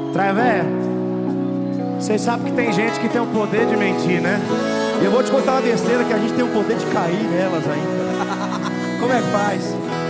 Travé, vocês sabem que tem gente que tem o poder de mentir, né? E eu vou te contar uma besteira, que a gente tem o poder de cair nelas ainda. Como é que faz?